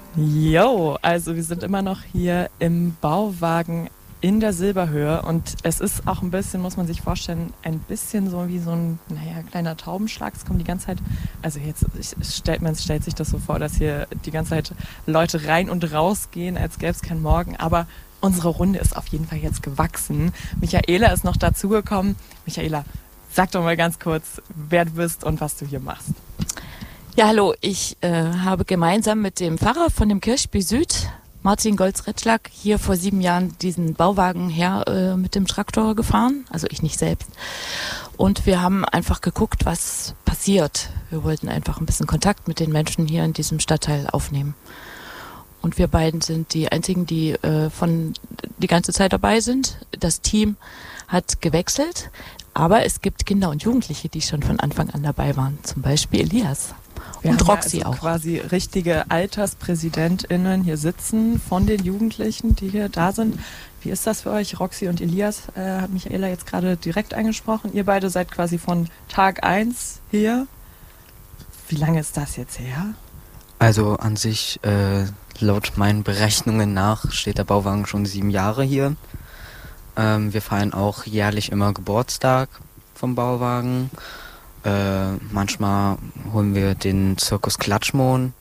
Jo, also wir sind immer noch hier im Bauwagen in der Silberhöhe und es ist auch ein bisschen, muss man sich vorstellen, ein bisschen so wie so ein kleiner Taubenschlag. Es kommen die ganze Zeit, also jetzt man stellt sich das so vor, dass hier die ganze Zeit Leute rein und raus gehen, als gäbe es keinen Morgen, aber unsere Runde ist auf jeden Fall jetzt gewachsen. Michaela ist noch dazugekommen. Michaela, sag doch mal ganz kurz, wer du bist und was du hier machst. Ja, hallo, ich habe gemeinsam mit dem Pfarrer von dem Kirchspiel Süd, Martin Golz-Retschlag, hier vor 7 Jahren diesen Bauwagen her mit dem Traktor gefahren, also ich nicht selbst. Und wir haben einfach geguckt, was passiert. Wir wollten einfach ein bisschen Kontakt mit den Menschen hier in diesem Stadtteil aufnehmen. Und wir beiden sind die einzigen, die die ganze Zeit dabei sind. Das Team hat gewechselt, aber es gibt Kinder und Jugendliche, die schon von Anfang an dabei waren. Zum Beispiel Elias. Und Roxy also auch. Quasi richtige AlterspräsidentInnen hier sitzen von den Jugendlichen, die hier da sind. Wie ist das für euch? Roxy und Elias hat Michaela jetzt gerade direkt angesprochen. Ihr beide seid quasi von Tag 1 hier. Wie lange ist das jetzt her? Also an sich, laut meinen Berechnungen nach, steht der Bauwagen schon 7 Jahre hier. Wir feiern auch jährlich immer Geburtstag vom Bauwagen. Manchmal holen wir den Zirkus Klatschmohn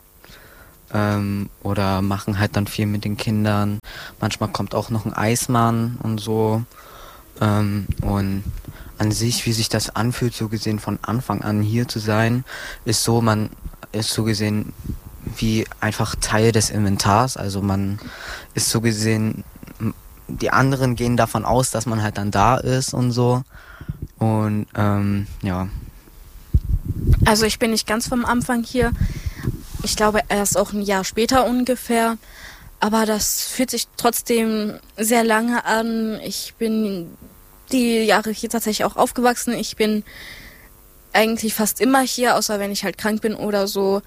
oder machen halt dann viel mit den Kindern. Manchmal kommt auch noch ein Eismann und so. Und an sich, wie sich das anfühlt, so gesehen von Anfang an hier zu sein, ist so, man ist so gesehen wie einfach Teil des Inventars. Also man ist so gesehen, die anderen gehen davon aus, dass man halt dann da ist und so. Und ja. Also ich bin nicht ganz vom Anfang hier. Ich glaube erst auch ein Jahr später ungefähr. Aber das fühlt sich trotzdem sehr lange an. Ich bin die Jahre hier tatsächlich auch aufgewachsen. Ich bin eigentlich fast immer hier, außer wenn ich halt krank bin oder so.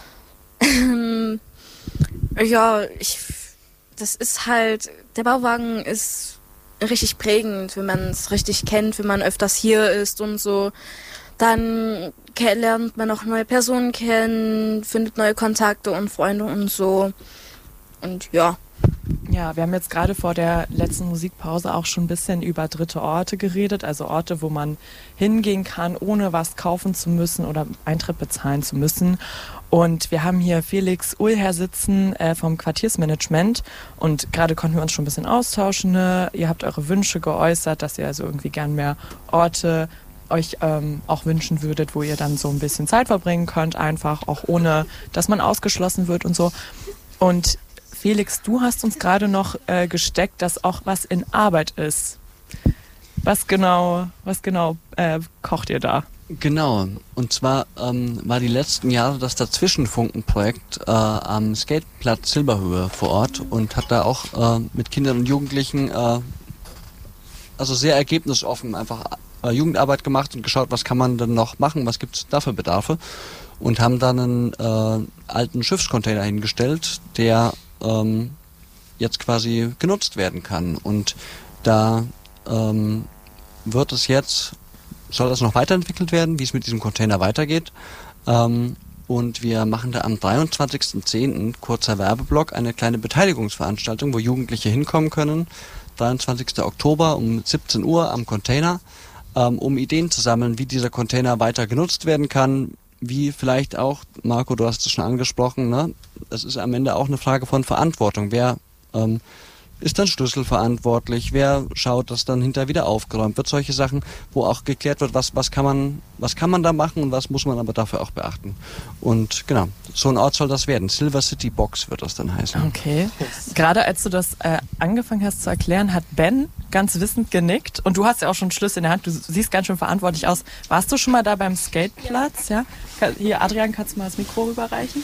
Ja, das ist halt, der Bauwagen ist richtig prägend, wenn man es richtig kennt, wenn man öfters hier ist und so. Dann lernt man auch neue Personen kennen, findet neue Kontakte und Freunde und so. Und ja. Ja, wir haben jetzt gerade vor der letzten Musikpause auch schon ein bisschen über dritte Orte geredet, also Orte, wo man hingehen kann, ohne was kaufen zu müssen oder Eintritt bezahlen zu müssen. Und wir haben hier Felix Uhlherr sitzen vom Quartiersmanagement und gerade konnten wir uns schon ein bisschen austauschen. Ne? Ihr habt eure Wünsche geäußert, dass ihr also irgendwie gern mehr Orte euch auch wünschen würdet, wo ihr dann so ein bisschen Zeit verbringen könnt, einfach auch ohne, dass man ausgeschlossen wird und so. Und Felix, du hast uns gerade noch gesteckt, dass auch was in Arbeit ist. Was genau kocht ihr da? Genau, und zwar war die letzten Jahre das Dazwischenfunken-Projekt am Skateplatz Silberhöhe vor Ort und hat da auch mit Kindern und Jugendlichen also sehr ergebnisoffen einfach Jugendarbeit gemacht und geschaut, was kann man denn noch machen, was gibt es da für Bedarfe, und haben dann einen alten Schiffscontainer hingestellt, der jetzt quasi genutzt werden kann. Und da soll das noch weiterentwickelt werden, wie es mit diesem Container weitergeht. Und wir machen da am 23.10., kurzer Werbeblock, eine kleine Beteiligungsveranstaltung, wo Jugendliche hinkommen können. 23. Oktober um 17 Uhr am Container, um Ideen zu sammeln, wie dieser Container weiter genutzt werden kann, wie vielleicht auch, Marco, du hast es schon angesprochen, ne? Das ist am Ende auch eine Frage von Verantwortung. Wer ist dann schlüsselverantwortlich? Wer schaut, dass dann hinterher wieder aufgeräumt wird? Solche Sachen, wo auch geklärt wird, was kann man da machen und was muss man aber dafür auch beachten. Und genau, so ein Ort soll das werden. Silver City Box wird das dann heißen. Okay. Gerade als du das angefangen hast zu erklären, hat Ben ganz wissend genickt. Und du hast ja auch schon Schlüssel in der Hand. Du siehst ganz schön verantwortlich aus. Warst du schon mal da beim Skateplatz? Ja? Hier, Adrian, kannst du mal das Mikro rüberreichen?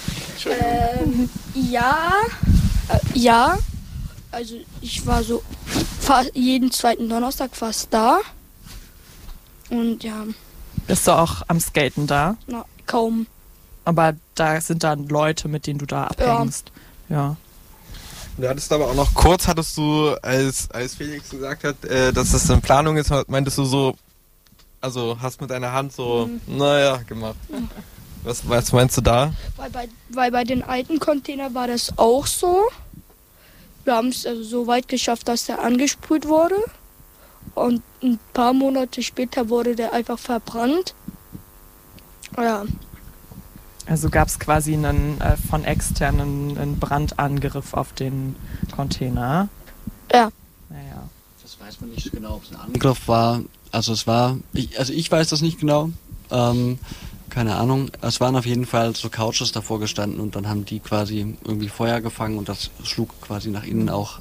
Ja. Also ich war so jeden zweiten Donnerstag fast da. Und ja. Bist du auch am Skaten da? Na, kaum. Aber da sind dann Leute, mit denen du da abhängst. Ja. Du hattest aber auch noch kurz, als Felix gesagt hat, dass das in Planung ist, meintest du so, also hast mit deiner Hand so, naja, gemacht. Was meinst du da? Weil bei den alten Containern war das auch so. Wir haben es also so weit geschafft, dass der angesprüht wurde. Und ein paar Monate später wurde der einfach verbrannt. Ja. Also gab es quasi einen von externen einen Brandangriff auf den Container. Ja. Naja. Das weiß man nicht genau, ob es ein Angriff war. Also ich weiß das nicht genau. Keine Ahnung. Es waren auf jeden Fall so Couches davor gestanden und dann haben die quasi irgendwie Feuer gefangen und das schlug quasi nach innen auch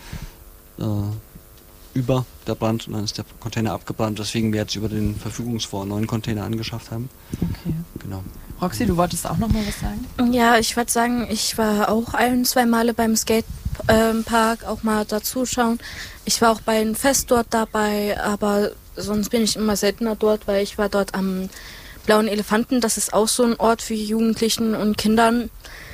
über der Brand und dann ist der Container abgebrannt, weswegen wir jetzt über den Verfügungsfonds einen neuen Container angeschafft haben. Okay. Genau. Roxy, du wolltest auch noch mal was sagen? Ja, ich würde sagen, ich war auch 1-2 Male beim Skatepark auch mal dazuschauen. Ich war auch bei einem Fest dort dabei, aber sonst bin ich immer seltener dort, weil ich war dort am Blauen Elefanten. Das ist auch so ein Ort für Jugendlichen und Kindern.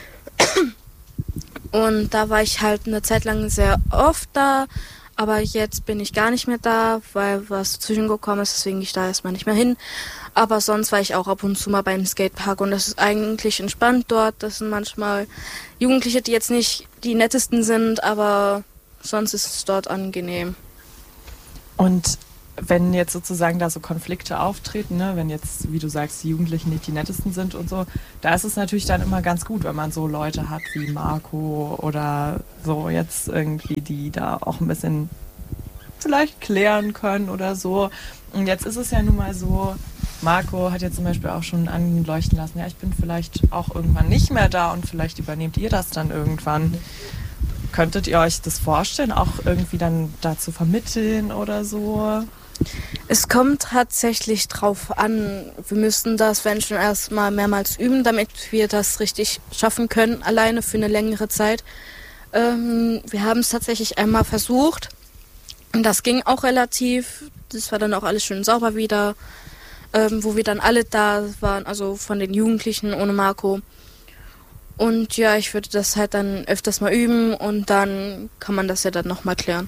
Und da war ich halt eine Zeit lang sehr oft da, aber jetzt bin ich gar nicht mehr da, weil was zwischengekommen ist, deswegen gehe ich da erstmal nicht mehr hin. Aber sonst war ich auch ab und zu mal beim Skatepark und das ist eigentlich entspannt dort. Das sind manchmal Jugendliche, die jetzt nicht die nettesten sind, aber sonst ist es dort angenehm. Und wenn jetzt sozusagen da so Konflikte auftreten, ne, wenn jetzt, wie du sagst, die Jugendlichen nicht die nettesten sind und so, da ist es natürlich dann immer ganz gut, wenn man so Leute hat wie Marco oder so jetzt irgendwie, die da auch ein bisschen vielleicht klären können oder so. Und jetzt ist es ja nun mal so, Marco hat jetzt zum Beispiel auch schon anleuchten lassen, ja, ich bin vielleicht auch irgendwann nicht mehr da und vielleicht übernehmt ihr das dann irgendwann. Könntet ihr euch das vorstellen, auch irgendwie dann da zu vermitteln oder so? Es kommt tatsächlich drauf an. Wir müssten das, wenn schon, erstmal mehrmals üben, damit wir das richtig schaffen können, alleine für eine längere Zeit. Wir haben es tatsächlich einmal versucht und das ging auch relativ. Das war dann auch alles schön sauber wieder, wo wir dann alle da waren, also von den Jugendlichen ohne Marco. Und ja, ich würde das halt dann öfters mal üben und dann kann man das ja dann nochmal klären.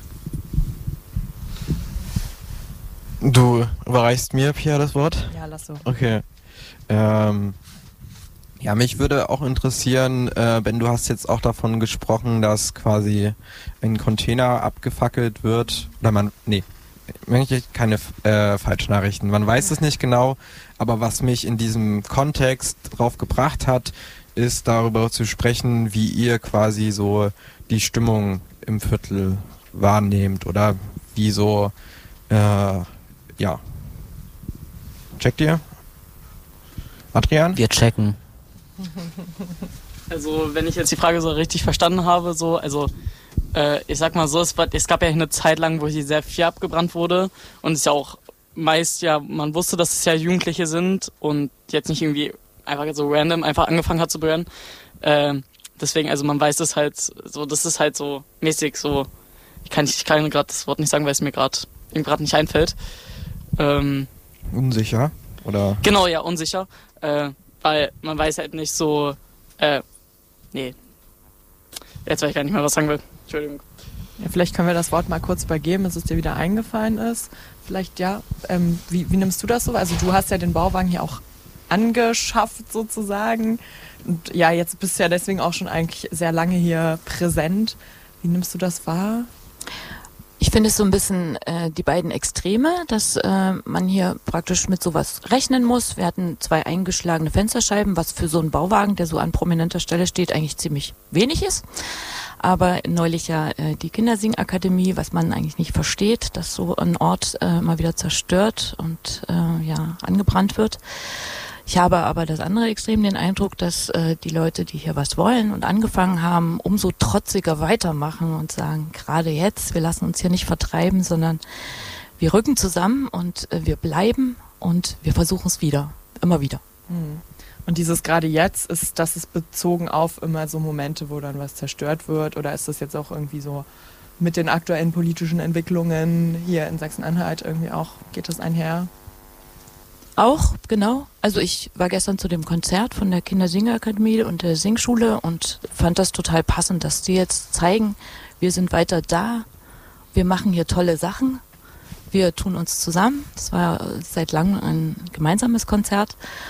Du überreichst mir, Pia, das Wort? Ja, lass so. Okay. Ja, mich würde auch interessieren, Ben, du hast jetzt auch davon gesprochen, dass quasi ein Container abgefackelt wird. Oder keine falschen Nachrichten. Man weiß es nicht genau, aber was mich in diesem Kontext drauf gebracht hat, ist darüber zu sprechen, wie ihr quasi so die Stimmung im Viertel wahrnehmt oder wie so, ja. Checkt ihr? Adrian? Wir checken. Also, wenn ich jetzt die Frage so richtig verstanden habe, ich sag mal so, es gab ja eine Zeit lang, wo hier sehr viel abgebrannt wurde und es ja auch meist, ja, man wusste, dass es ja Jugendliche sind und jetzt nicht irgendwie einfach so random einfach angefangen hat zu brennen. Deswegen, also man weiß das halt so, das ist halt so mäßig so, ich kann gerade das Wort nicht sagen, weil es mir gerade nicht einfällt. Unsicher? Oder? Genau, ja, unsicher. Weil man weiß halt nicht so, nee. Jetzt weiß ich gar nicht mehr, was ich sagen will. Entschuldigung. Ja, vielleicht können wir das Wort mal kurz übergeben, dass es dir wieder eingefallen ist. Vielleicht, ja, wie nimmst du das so? Also du hast ja den Bauwagen hier auch angeschafft sozusagen. Und ja, jetzt bist du ja deswegen auch schon eigentlich sehr lange hier präsent. Wie nimmst du das wahr? Ich finde es so ein bisschen die beiden Extreme, dass man hier praktisch mit sowas rechnen muss. Wir hatten 2 eingeschlagene Fensterscheiben, was für so einen Bauwagen, der so an prominenter Stelle steht, eigentlich ziemlich wenig ist. Aber neulich ja die Kindersingakademie, was man eigentlich nicht versteht, dass so ein Ort mal wieder zerstört und angebrannt wird. Ich habe aber das andere Extrem, den Eindruck, dass die Leute, die hier was wollen und angefangen haben, umso trotziger weitermachen und sagen, gerade jetzt, wir lassen uns hier nicht vertreiben, sondern wir rücken zusammen und wir bleiben und wir versuchen es wieder, immer wieder. Und dieses gerade jetzt, das ist bezogen auf immer so Momente, wo dann was zerstört wird, oder ist das jetzt auch irgendwie so mit den aktuellen politischen Entwicklungen hier in Sachsen-Anhalt irgendwie auch, geht das einher? Auch, genau. Also ich war gestern zu dem Konzert von der Kindersingakademie und der Singschule und fand das total passend, dass die jetzt zeigen, wir sind weiter da, wir machen hier tolle Sachen, wir tun uns zusammen. Das war seit langem ein gemeinsames Konzert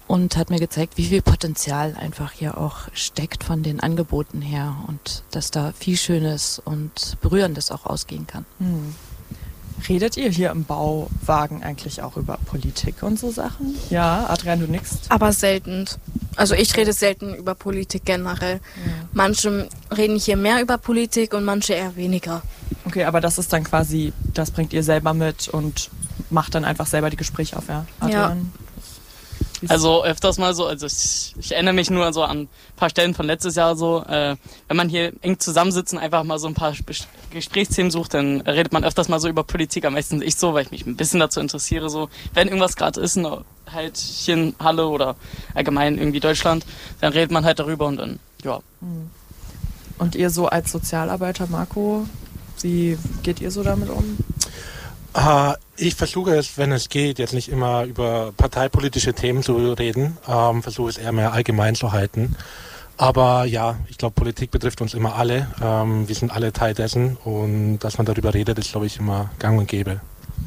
und hat mir gezeigt, wie viel Potenzial einfach hier auch steckt von den Angeboten her und dass da viel Schönes und Berührendes auch ausgehen kann. Redet ihr hier im Bauwagen eigentlich auch über Politik und so Sachen? Ja, Adrian, du nickst. Aber selten. Also ich rede selten über Politik generell. Ja. Manche reden hier mehr über Politik und manche eher weniger. Okay, aber das ist dann quasi, das bringt ihr selber mit und macht dann einfach selber die Gespräche auf, ja? Adrian? Also öfters mal so, also ich erinnere mich nur so an ein paar Stellen von letztes Jahr so, wenn man hier eng zusammensitzt und einfach mal so ein paar Gesprächsthemen sucht, dann redet man öfters mal so über Politik, am meisten ich so, weil ich mich ein bisschen dazu interessiere, so, wenn irgendwas gerade ist, halt hier in Halle oder allgemein irgendwie Deutschland, dann redet man halt darüber und dann, ja. Und ihr so als Sozialarbeiter, Marco, wie geht ihr so damit um? Ich versuche es, wenn es geht, jetzt nicht immer über parteipolitische Themen zu reden, versuche es eher mehr allgemein zu halten. Aber ja, ich glaube, Politik betrifft uns immer alle. Wir sind alle Teil dessen und dass man darüber redet, ist, glaube ich, immer gang und gäbe.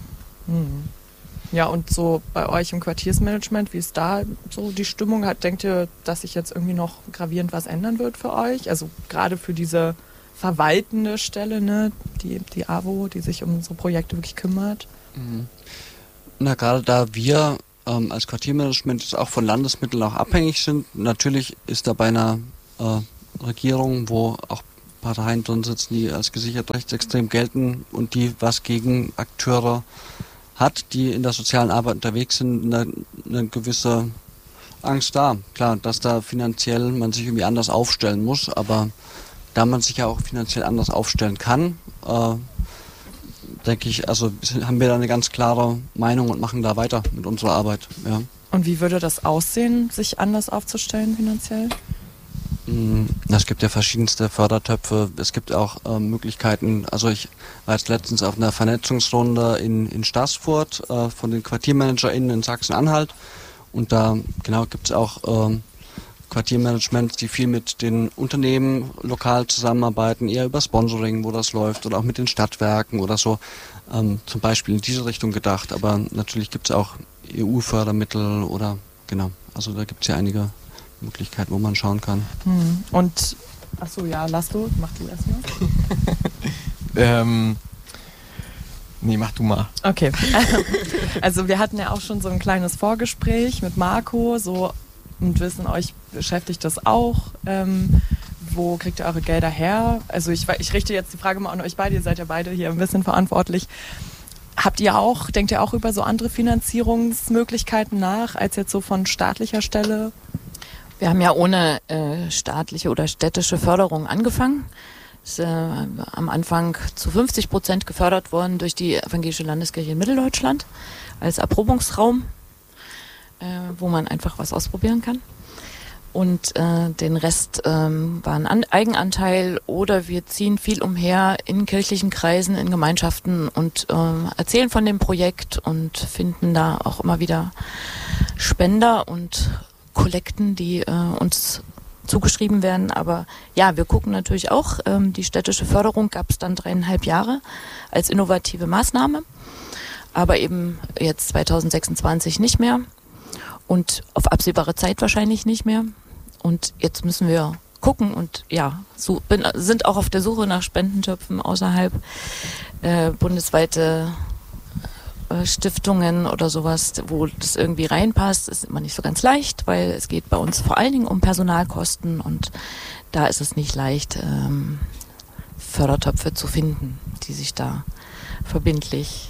Ja, und so bei euch im Quartiersmanagement, wie ist da so die Stimmung? Denkt ihr, dass sich jetzt irgendwie noch gravierend was ändern wird für euch? Also gerade für diese verwaltende Stelle, ne, die AWO, die sich um so Projekte wirklich kümmert? Na, gerade da wir als Quartiermanagement jetzt auch von Landesmitteln auch abhängig sind, natürlich ist da bei einer Regierung, wo auch Parteien drin sitzen, die als gesichert rechtsextrem gelten und die was gegen Akteure hat, die in der sozialen Arbeit unterwegs sind, eine gewisse Angst da. Klar, dass da finanziell man sich irgendwie anders aufstellen muss, aber da man sich ja auch finanziell anders aufstellen kann, denke ich, also haben wir da eine ganz klare Meinung und machen da weiter mit unserer Arbeit. Ja. Und wie würde das aussehen, sich anders aufzustellen finanziell? Es gibt ja verschiedenste Fördertöpfe. Es gibt auch Möglichkeiten. Also ich war jetzt letztens auf einer Vernetzungsrunde in Staßfurt von den QuartiermanagerInnen in Sachsen-Anhalt. Und da genau gibt es auch Quartiermanagements, die viel mit den Unternehmen lokal zusammenarbeiten, eher über Sponsoring, wo das läuft, oder auch mit den Stadtwerken oder so. Zum Beispiel in diese Richtung gedacht. Aber natürlich gibt es auch EU-Fördermittel oder genau. Also da gibt es ja einige Möglichkeiten, wo man schauen kann. Und, achso, ja, Laszlo, mach du erstmal. Nee, mach du mal. Okay. Also wir hatten ja auch schon so ein kleines Vorgespräch mit Marco, so, und wissen, euch beschäftigt das auch. Wo kriegt ihr eure Gelder her? Also ich richte jetzt die Frage mal an euch beide, ihr seid ja beide hier ein bisschen verantwortlich. Denkt ihr auch über so andere Finanzierungsmöglichkeiten nach, als jetzt so von staatlicher Stelle? Wir haben ja ohne staatliche oder städtische Förderung angefangen. Ist am Anfang zu 50% gefördert worden durch die Evangelische Landeskirche in Mitteldeutschland als Erprobungsraum, wo man einfach was ausprobieren kann. Und den Rest war ein Eigenanteil oder wir ziehen viel umher in kirchlichen Kreisen, in Gemeinschaften und erzählen von dem Projekt und finden da auch immer wieder Spender und Kollekten, die uns zugeschrieben werden. Aber ja, wir gucken natürlich auch, die städtische Förderung gab es dann 3,5 Jahre als innovative Maßnahme, aber eben jetzt 2026 nicht mehr und auf absehbare Zeit wahrscheinlich nicht mehr. Und jetzt müssen wir gucken und ja, sind auch auf der Suche nach Spendentöpfen außerhalb bundesweite Stiftungen oder sowas, wo das irgendwie reinpasst, ist immer nicht so ganz leicht, weil es geht bei uns vor allen Dingen um Personalkosten und da ist es nicht leicht, Fördertöpfe zu finden, die sich da verbindlich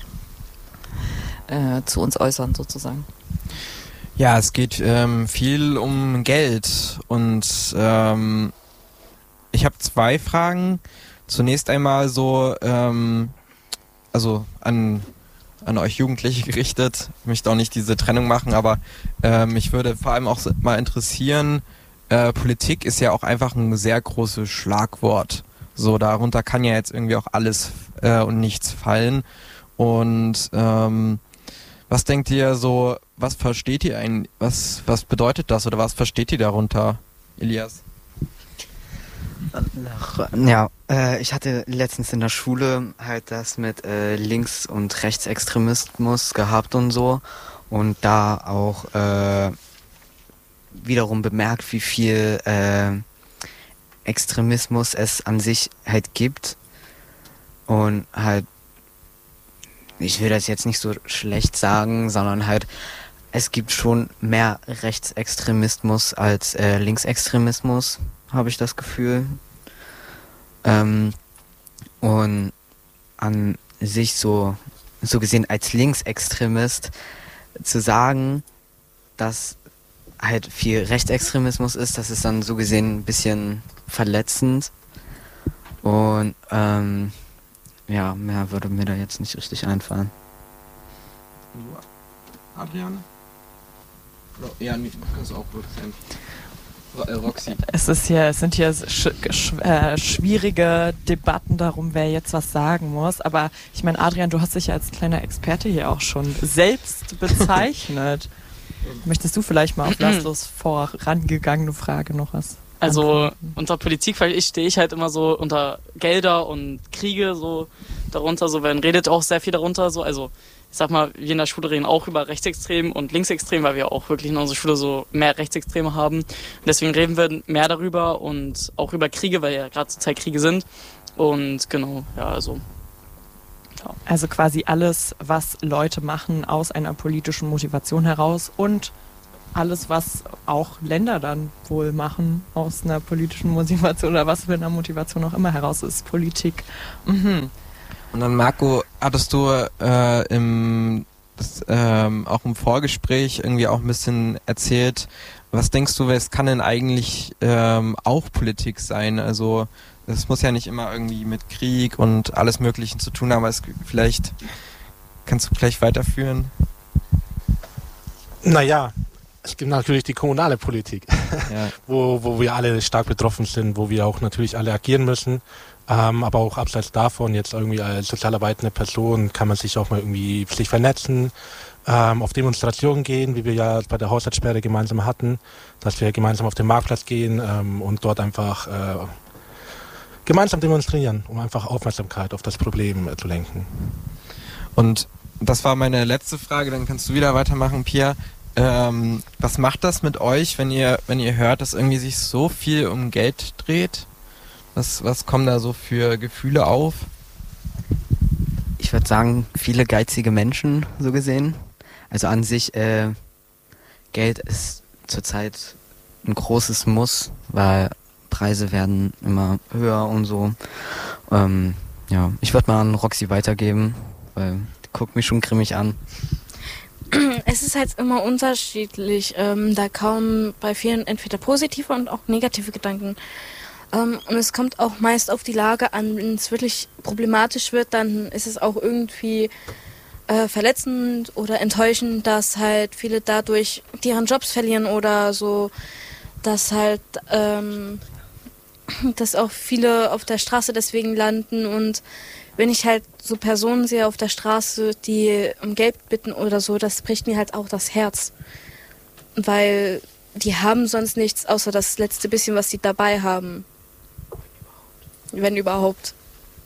zu uns äußern sozusagen. Ja, es geht viel um Geld und ich habe 2 Fragen. Zunächst einmal so, also an euch Jugendliche gerichtet. Ich möchte auch nicht diese Trennung machen, aber mich würde vor allem auch mal interessieren, Politik ist ja auch einfach ein sehr großes Schlagwort. So, darunter kann ja jetzt irgendwie auch alles und nichts fallen. Und was denkt ihr so, was versteht ihr eigentlich, was bedeutet das oder was versteht ihr darunter, Elias? Ja, ich hatte letztens in der Schule halt das mit Links- und Rechtsextremismus gehabt und so und da auch wiederum bemerkt, wie viel Extremismus es an sich halt gibt. Und halt, ich will das jetzt nicht so schlecht sagen, sondern halt, es gibt schon mehr Rechtsextremismus als Linksextremismus, habe ich das Gefühl. Und an sich so gesehen als Linksextremist zu sagen, dass halt viel Rechtsextremismus ist, das ist dann so gesehen ein bisschen verletzend. Und ja, mehr würde mir da jetzt nicht richtig einfallen. Adrian? Ja, kannst du auch sein. Roxy. Es sind hier schwierige Debatten darum, wer jetzt was sagen muss. Aber ich meine, Adrian, du hast dich ja als kleiner Experte hier auch schon selbst bezeichnet. Möchtest du vielleicht mal auf Laszlos vorangegangene Frage noch was? Also unter Politik stehe ich halt immer so unter Gelder und Kriege so darunter. So, man redet auch sehr viel darunter. So, also ich sag mal, wir in der Schule reden auch über Rechtsextrem und Linksextrem, weil wir auch wirklich in unserer Schule so mehr Rechtsextreme haben. Und deswegen reden wir mehr darüber und auch über Kriege, weil ja gerade zur Zeit Kriege sind. Und genau, ja, also. Ja. Also quasi alles, was Leute machen aus einer politischen Motivation heraus und alles, was auch Länder dann wohl machen aus einer politischen Motivation oder was für einer Motivation auch immer heraus ist, Politik. Mhm. Und dann, Marco, hattest du auch im Vorgespräch irgendwie auch ein bisschen erzählt, was denkst du, was kann denn eigentlich auch Politik sein? Also es muss ja nicht immer irgendwie mit Krieg und alles Möglichen zu tun haben, aber vielleicht kannst du gleich weiterführen? Naja, es gibt natürlich die kommunale Politik, ja. wo wir alle stark betroffen sind, wo wir auch natürlich alle agieren müssen. Aber auch abseits davon, jetzt irgendwie als sozial arbeitende Person, kann man sich auch mal irgendwie sich vernetzen, auf Demonstrationen gehen, wie wir ja bei der Haushaltssperre gemeinsam hatten, dass wir gemeinsam auf den Marktplatz gehen und dort einfach gemeinsam demonstrieren, um einfach Aufmerksamkeit auf das Problem zu lenken. Und das war meine letzte Frage, dann kannst du wieder weitermachen, Pia. Was macht das mit euch, wenn ihr hört, dass irgendwie sich so viel um Geld dreht? Was kommen da so für Gefühle auf? Ich würde sagen, viele geizige Menschen, so gesehen. Also an sich, Geld ist zurzeit ein großes Muss, weil Preise werden immer höher und so. Ja, ich würde mal an Roxy weitergeben, weil die guckt mich schon grimmig an. Es ist halt immer unterschiedlich. Da kommen bei vielen entweder positive und auch negative Gedanken. Und es kommt auch meist auf die Lage an. Wenn es wirklich problematisch wird, dann ist es auch irgendwie verletzend oder enttäuschend, dass halt viele dadurch deren Jobs verlieren oder so, dass halt dass auch viele auf der Straße deswegen landen. Und wenn ich halt so Personen sehe auf der Straße, die um Geld bitten oder so, das bricht mir halt auch das Herz. Weil die haben sonst nichts, außer das letzte bisschen, was sie dabei haben. Wenn überhaupt.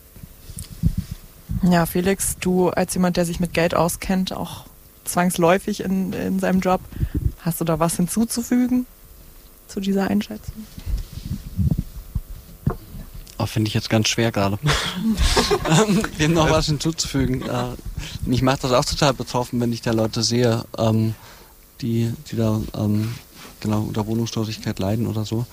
Ja, Felix, du als jemand, der sich mit Geld auskennt, auch zwangsläufig in seinem Job, hast du da was hinzuzufügen zu dieser Einschätzung? Finde ich jetzt ganz schwer gerade. Dem noch was hinzuzufügen. Mich macht das auch total betroffen, wenn ich da Leute sehe, die da genau unter Wohnungslosigkeit leiden oder so.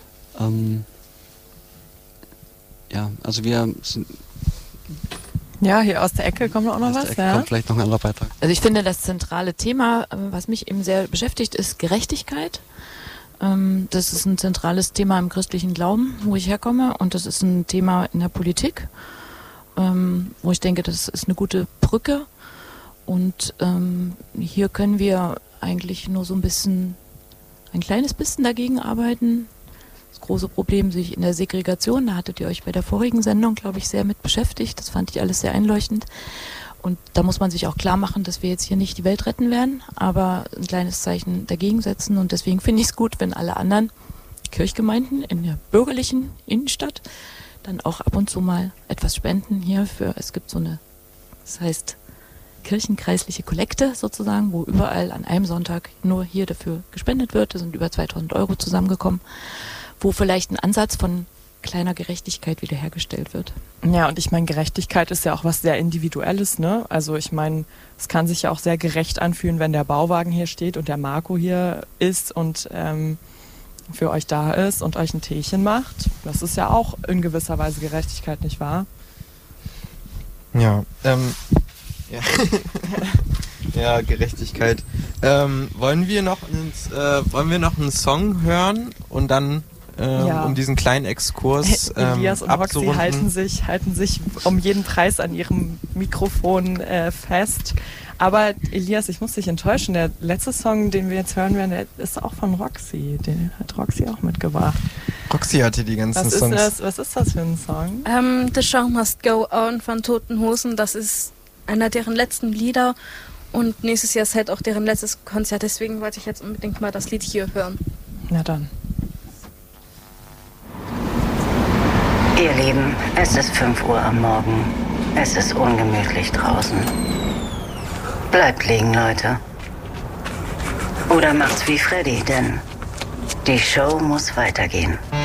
Ja, also wir sind... Ja, hier aus der Ecke kommt auch noch was. Ja. Kommt vielleicht noch ein anderer Beitrag. Also ich finde, das zentrale Thema, was mich eben sehr beschäftigt, ist Gerechtigkeit. Das ist ein zentrales Thema im christlichen Glauben, wo ich herkomme, und das ist ein Thema in der Politik, wo ich denke, das ist eine gute Brücke. Und hier können wir eigentlich nur so ein kleines bisschen dagegen arbeiten. Das große Problem sich in der Segregation, da hattet ihr euch bei der vorigen Sendung, glaube ich, sehr mit beschäftigt. Das fand ich alles sehr einleuchtend. Und da muss man sich auch klar machen, dass wir jetzt hier nicht die Welt retten werden, aber ein kleines Zeichen dagegen setzen. Und deswegen finde ich es gut, wenn alle anderen Kirchgemeinden in der bürgerlichen Innenstadt dann auch ab und zu mal etwas spenden hier für, es gibt so eine, das heißt kirchenkreisliche Kollekte sozusagen, wo überall an einem Sonntag nur hier dafür gespendet wird. Da sind über 2.000 Euro zusammengekommen, wo vielleicht ein Ansatz von kleiner Gerechtigkeit wiederhergestellt wird. Ja, und ich meine, Gerechtigkeit ist ja auch was sehr Individuelles, ne? Also ich meine, es kann sich ja auch sehr gerecht anfühlen, wenn der Bauwagen hier steht und der Marco hier ist und für euch da ist und euch ein Teechen macht. Das ist ja auch in gewisser Weise Gerechtigkeit, nicht wahr? Ja, ja. Ja, Gerechtigkeit. Wollen wir noch einen Song hören und dann um diesen kleinen Exkurs Elias und Roxy halten sich um jeden Preis an ihrem Mikrofon fest. Aber Elias, ich muss dich enttäuschen, der letzte Song, den wir jetzt hören werden, der ist auch von Roxy. Den hat Roxy auch mitgebracht. Roxy hatte die ganzen Songs. Was ist das für ein Song? The Show Must Go On von Toten Hosen. Das ist einer deren letzten Lieder. Und nächstes Jahr ist halt auch deren letztes Konzert. Deswegen wollte ich jetzt unbedingt mal das Lied hier hören. Na dann. Ihr Lieben, es ist 5 Uhr am Morgen. Es ist ungemütlich draußen. Bleibt liegen, Leute. Oder macht's wie Freddy, denn die Show muss weitergehen.